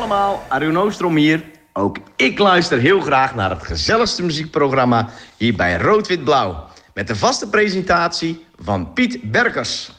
allemaal, Arun Oostrom hier. Ook ik luister heel graag naar het gezelligste muziekprogramma hier bij Rood-Wit-Blauw. Met de vaste presentatie van Piet Berkers.